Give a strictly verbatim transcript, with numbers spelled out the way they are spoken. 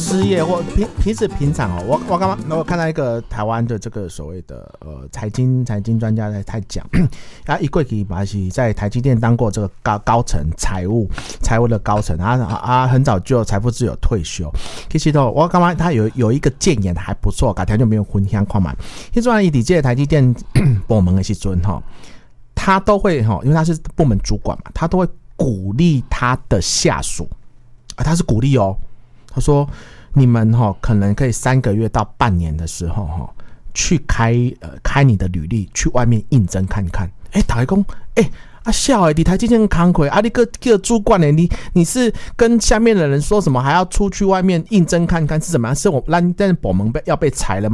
失业或平平时平常哦，我我刚刚我看到一个台湾的这个所谓的呃财经财经专家在在讲，他一过去嘛是在台积电当过这个高高层财务财务的高层，他啊很早就财富自由退休。其实都我刚刚他有有一个建言还不错，改天就没有分享看嘛。其实以这个台积电部门的时阵哈，他都会哈，因为他是部门主管嘛，他都会鼓励他的下属，啊他是鼓励哦。他说：“你们哈、哦、可能可以三个月到半年的时候哈、哦，去开呃开你的履历，去外面应征看看。哎，打开工，哎啊笑哎，你台积电康亏啊，你个个主管呢？你你是跟下面的人说什么？还要出去外面应征看看是怎么样？是我让但是部门被要被裁了吗？